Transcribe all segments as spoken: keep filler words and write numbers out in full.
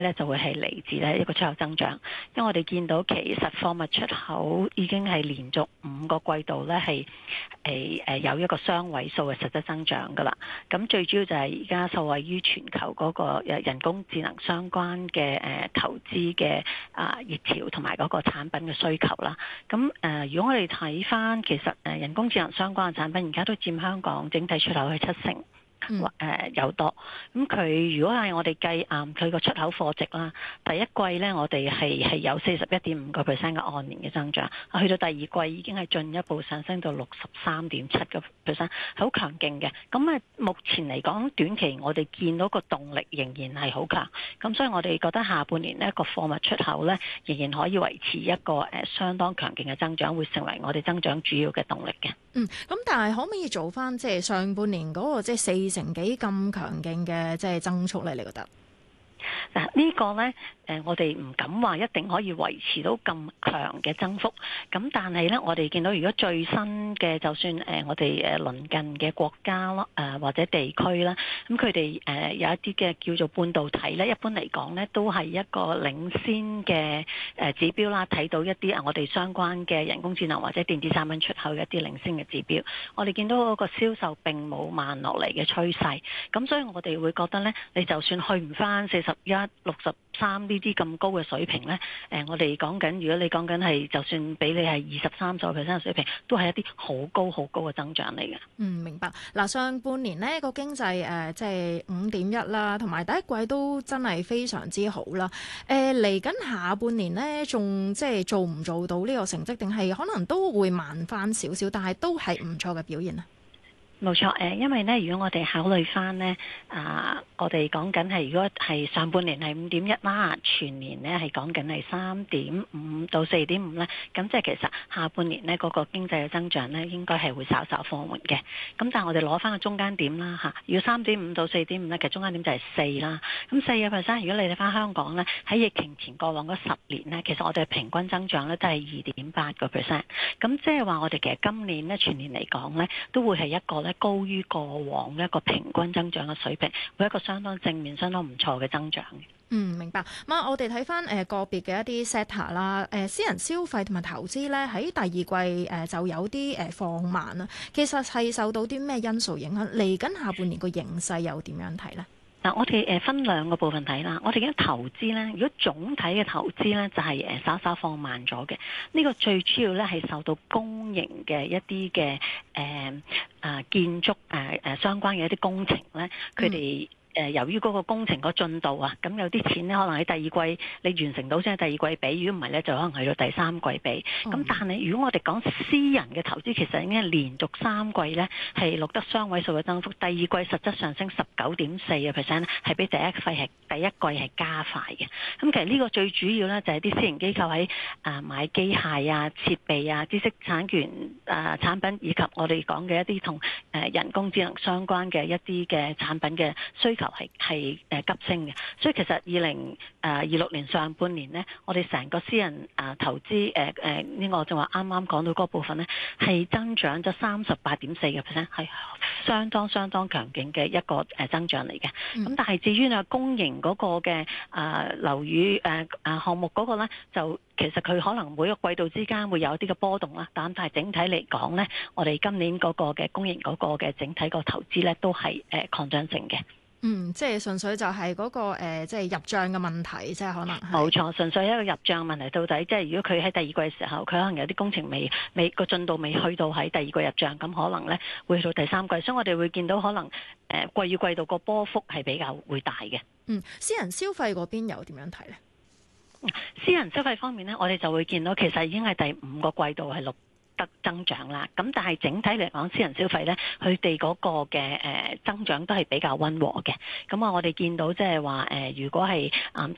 咧就會係嚟自咧一個出口增長，因為我哋見到其實貨物出口已經係連續五個季度咧係誒誒有一個雙位數嘅實質增長噶啦。咁最主要就係而家受惠於全球嗰個人工智能相關嘅誒投資嘅啊熱潮同埋嗰個產品嘅需求啦。咁誒如果我哋睇翻其實誒人工智能相關嘅產品而家都佔香港整體出口係七成。或誒、呃、有多，咁佢如果係我哋計啱佢個出口貨值啦，第一季咧我哋係係有四十一點五個 percent 嘅按年嘅增長，去到第二季已經係進一步上升到六十三點七個 percent，係好強勁嘅。咁啊目前嚟講短期我哋見到個動力仍然係好強，咁所以我哋覺得下半年呢個貨物出口咧仍然可以維持一個誒、呃、相當強勁嘅增長，會成為我哋增長主要嘅動力嘅。 嗯，咁但係可唔可以做翻即係上半年嗰個即係四成幾咁強勁嘅即係增速咧？你覺得？ 嗱呢個呢，誒我哋唔敢話一定可以維持到咁強嘅增幅，咁但係呢，我哋見到如果最新嘅，就算誒我哋誒鄰近嘅國家咯，誒或者地區啦，咁佢哋誒有一啲嘅叫做半導體呢，一般嚟講呢，都係一個領先嘅誒指標啦，睇到一啲啊我哋相關嘅人工智能或者電子產品出口嘅一啲領先嘅指標，我哋見到嗰個銷售並冇慢落嚟嘅趨勢，咁所以我哋會覺得呢，你就算去唔翻四十一、六十三呢啲咁高嘅水平呢，誒，我哋講緊，如果你講緊係，就算俾你係二十三、十 percent 嘅水平，都係一啲好高、好高嘅增長嚟嘅。 嗯，明白。嗱，上半年呢個經濟誒，即係五點一啦，同埋第一季都真係非常之好啦。誒，嚟緊下半年呢，仲即係做唔做到呢個成績，定係可能都會慢翻少少，但係都係唔錯嘅表現啊。 冇錯，誒，因為咧，如果我哋考慮翻呢，啊，我哋講緊係如果係上半年係五點一啦，全年呢係講緊係三點五到四點五咧，咁即係其實下半年呢嗰個經濟嘅增長呢應該係會稍稍放緩嘅。咁但係我哋攞翻個中間點啦嚇，如果三點五到四點五咧，其實中間點就係四啦。咁四個 percent，如果你睇翻香港呢，喺疫情前過往嗰十年呢，其實我哋平均增長呢都係二點八個 percent。咁即係話我哋其實今年呢，全年嚟講呢，都會係一個咧高於過往一個平均增長嘅水平，會一個相當正面、相當唔錯嘅增長嘅。 嗯，明白。咁啊，我哋睇翻誒個別嘅一啲 sector 啦，誒私人消費同埋投資咧，喺第二季誒就有啲誒放慢啦。其實係受到啲咩因素影響？嚟緊下半年個形勢又點樣睇咧？ 嗱，我哋誒分兩個部分睇啦。我哋嘅投資咧，如果總體嘅投資咧，就係誒稍稍放慢咗嘅。呢個最主要咧係受到公營嘅一啲嘅誒啊建築誒誒相關嘅一啲工程咧，佢哋。誒由於嗰個工程個進度啊，咁有啲錢咧可能喺第二季你完成到先係第二季俾，如果唔係咧就可能去到第三季俾。咁、嗯、但係如果我哋講私人嘅投資，其實已經係連續三季咧係錄得雙位數嘅增幅，第二季實質上升十九點四個 percent，係比第一季係第一季係加快嘅。咁其實呢個最主要咧就係啲私營機構喺啊買機械啊、設備啊、知識產權啊產品，以及我哋講嘅一啲同誒人工智能相關嘅一啲嘅產品嘅需求係係誒急升嘅，所以其實二零誒二六年上半年呢，我哋成個私人啊投資誒誒呢個就話啱啱講到嗰部分呢，係增長咗三十八點四個 percent，係相當相當強勁嘅一個誒增長嚟嘅。咁、嗯、但係至於啊公營嗰個嘅啊樓宇誒誒項目嗰個咧，就其實佢可能每個季度之間會有一啲嘅波動啦，但係整體嚟講呢，我哋今年嗰個嘅公營嗰個嘅整體個投資呢，都係誒擴張性嘅。 嗯，即係純粹就係嗰、那個誒、呃，即係入帳嘅問題，即係可能冇錯，純粹一個入帳問題。到底即係如果佢喺第二季嘅時候，佢可能有啲工程未未個進度未去到喺第二季入帳，咁可能咧會去到第三季，所以我哋會見到可能誒、呃、季與季度個波幅係比較會大嘅。 嗯，私人消費嗰邊又點樣睇咧？ 私人消費方面咧，我哋就會見到其實已經係第五個季度係六得增長啦，咁但係整體嚟講，私人消費咧，佢哋嗰個嘅誒增長都係比較溫和嘅。咁啊，我哋見到即係話誒，如果係啊第一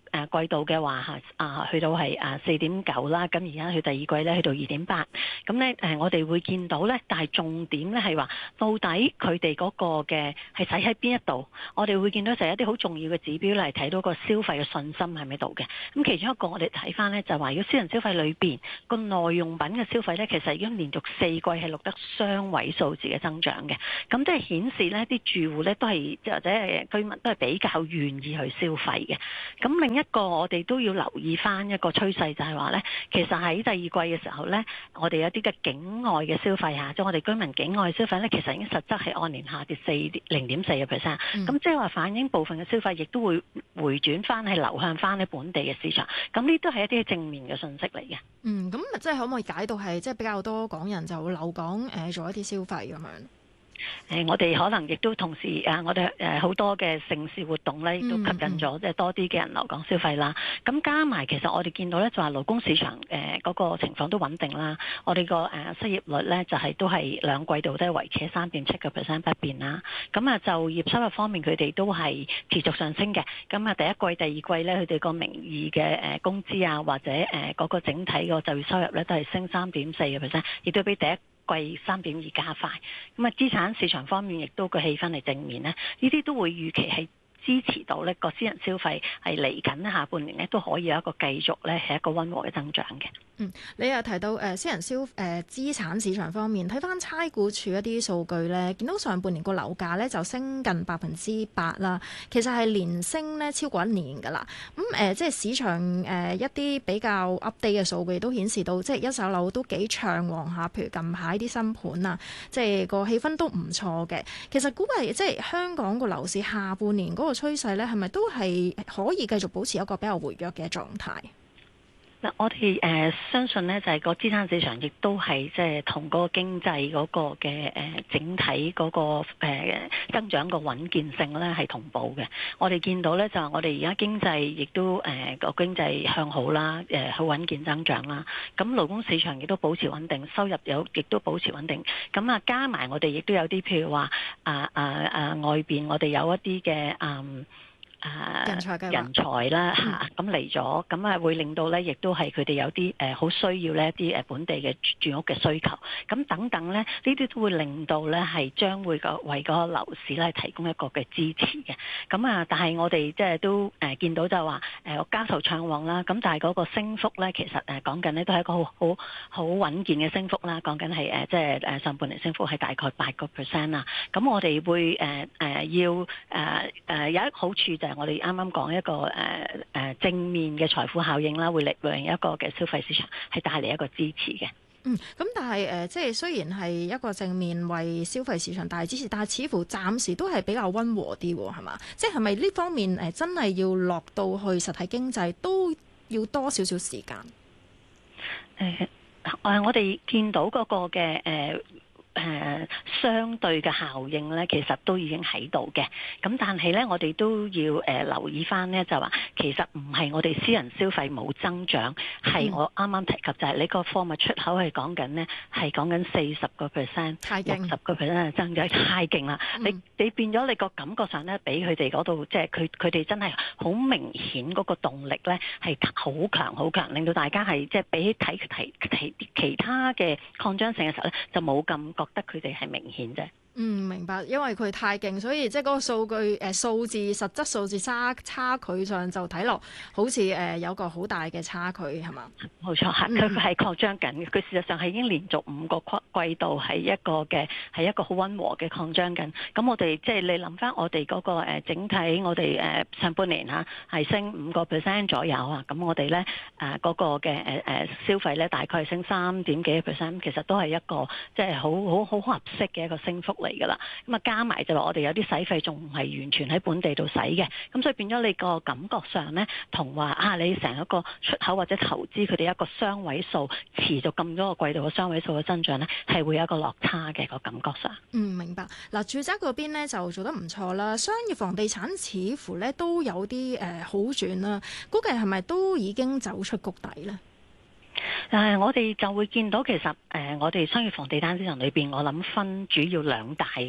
誒季度嘅話嚇啊，去到係啊四點九啦，咁而家去第二季咧去到二點八，咁咧誒我哋會見到咧，但係重點咧係話到底佢哋嗰個嘅係使喺邊一度，我哋會見到就係一啲好重要嘅指標嚟睇到個消費嘅信心喺咪度嘅。咁其中一個我哋睇翻咧就係話，如果私人消費裏邊個耐用品嘅消費咧，其實已經連續四季係錄得雙位數字嘅增長嘅，咁即係顯示呢啲住戶咧都係或者係居民都係比較願意去消費嘅。咁另一個我哋都要留意翻一個趨勢就係話咧，其實喺第二季嘅時候咧，我哋有啲嘅境外嘅消費嚇，即係我哋居民境外消費咧，其實已經實質係按年下跌四零點四嘅 percent。咁即係話反映部分嘅消費亦都會回轉翻係流向翻喺本地嘅市場。咁呢都係一啲正面嘅信息嚟嘅。 嗯，咁即係可唔可以解到係即係比較多港人就留港誒、呃、做一啲消費咁樣？ 誒、呃，我哋可能亦都同時誒、啊，我哋誒好多嘅盛事活動咧，亦都吸引咗即係多啲嘅人留港消費啦。咁加埋其實我哋見到咧，就話勞工市場誒嗰、呃那個情況都穩定啦。我哋個誒失業率咧就係、是、都係兩季度都係維持喺三點七個 percent 不變啦。咁啊就業收入方面，佢哋都係持續上升嘅。咁啊第一季、第二季咧，佢哋個名義嘅誒工資啊，或者誒嗰、呃那個整體個就業收入咧，都係升三點四個 percent，亦都比第一季三點二加快。咁啊資產市場方面亦都個氣氛係正面咧，呢啲都會預期係支持到呢個私人消費係嚟緊下半年咧都可以有一個繼續咧係一個溫和嘅增長嘅。 嗯，你又提到誒、呃、私人消誒、呃、資產市場方面，睇翻差估署一啲數據咧，見到上半年個樓價咧就升近百分之八啦，其實係連升咧超過一年㗎啦。咁、嗯、誒、呃、即係市場誒、呃、一啲比較 update 嘅數據都顯示到，即係一手樓都幾暢旺下，譬如近排啲新盤啊，即係個氣氛都唔錯嘅。其實估計即係香港個樓市下半年嗰個趨勢咧，係咪都係可以繼續保持一個比較活躍嘅狀態？ 嗱，我哋誒、呃、相信咧，就係、是、個資產市場亦都係即係同嗰個經濟嗰個嘅誒、呃、整體嗰、那個誒、呃、增長個穩健性咧係同步嘅。我哋見到咧就係我哋而家經濟亦都誒個、呃、經濟向好啦，誒好穩健增長啦。咁勞工市場亦都保持穩定，收入有亦都保持穩定。咁啊加埋我哋亦都有啲譬如話啊啊啊外邊我哋有一啲嘅嗯。啊！人才人才啦嚇，咁嚟咗，咁啊會令到咧，亦都係佢哋有啲誒好需要呢一啲誒本地嘅住屋嘅需求，咁等等咧，呢啲都會令到咧係將會個為嗰個樓市咧提供一個嘅支持嘅。咁啊，但係我哋即係都誒見到就話誒交投暢旺啦，咁但係嗰個升幅咧，其實誒講緊咧都係一個好好好穩健嘅升幅啦。講緊係誒即係誒上半年升幅係大概八個 percent 啦。咁我哋會誒誒、呃、要誒誒、呃、有一個好處就係我哋啱啱講一個誒誒、呃、正面嘅財富效應啦，會令一個嘅消費市場係帶嚟一個支持嘅。 嗯，咁但係誒、呃，即係雖然係一個正面為消費市場帶嚟支持，但係似乎暫時都係比較溫和啲喎，係嘛？即係係咪呢方面誒、呃、真係要落到去實體經濟都要多少少時間？ 誒誒，我哋見到嗰個嘅誒。呃誒、呃、相對嘅效應咧，其實都已經喺度嘅。咁但係咧，我哋都要誒、呃、留意翻咧，就話其實唔係我哋私人消費冇增長，係、嗯、我啱啱提及就係你個貨物出口係講緊呢，係講緊四十個 percent，六十個 percent 嘅增長，太勁啦！嗯、你你變咗你個感覺上咧，俾佢哋嗰度即係佢佢哋真係好明顯嗰個動力咧係好強好強，令到大家係即係比起睇睇睇其他嘅擴張性嘅時候咧，就冇咁覺得佢哋係明顯啫。 嗯，明白，因為佢太勁，所以即係嗰個數據誒、呃、數字實質數字差差距上就睇落好似誒、呃、有個好大嘅差距係嘛？ 冇錯，係佢係擴張緊嘅，佢事實上係已經連續五個季度係一個嘅係一個好溫和嘅擴張緊。咁我哋即係你諗翻我哋嗰個誒整體，我哋誒上半年嚇係升五個 percent 左右啊。咁我哋咧誒嗰個嘅誒誒消費咧大概係升三點幾 percent，其實都係一個即係好好好合適嘅一個升幅嚟㗎啦。咁啊加埋就話我哋有啲使費仲唔係完全喺本地度使嘅，咁所以變咗你個感覺上咧，同話啊你成一個出口或者投資佢哋一個雙位數持續咁多個季度嘅雙位數嘅增長咧，係會有一個落差嘅個感覺上。 嗯，明白。嗱，住宅嗰邊咧就做得唔錯啦，商業房地產似乎咧都有啲誒、呃、好轉啦，估計係咪都已經走出谷底咧？ 但係我哋就會見到其實誒、呃，我哋商業房地產市場裏邊，我諗分主要兩大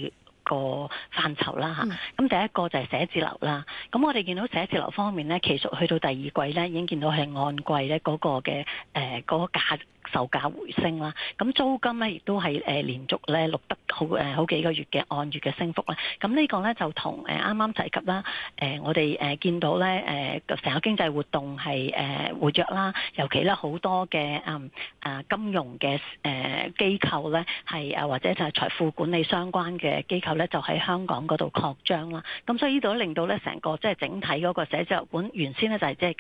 個範疇啦嚇。咁、 嗯、 第一個就係寫字樓啦。咁我哋見到寫字樓方面咧，其實去到第二季咧，已經見到係按季咧嗰個嘅誒嗰個價售價回升啦。咁租金咧亦都係誒連續咧錄得好誒好幾個月嘅按月嘅升幅啦。咁呢個咧就同誒啱啱提及啦。誒我哋誒見到咧誒成個經濟活動係誒活躍啦，尤其咧好多嘅嗯誒金融嘅誒機構咧係誒或者就係財富管理相關嘅機構咧就喺香港嗰度擴張啦。咁所以呢度令到咧成個即係整體嗰個寫字樓盤原先咧就係即係